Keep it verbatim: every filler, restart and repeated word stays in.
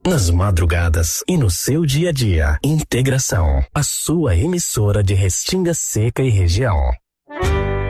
nas madrugadas e no seu dia a dia. Integração, a sua emissora de Restinga Seca e região.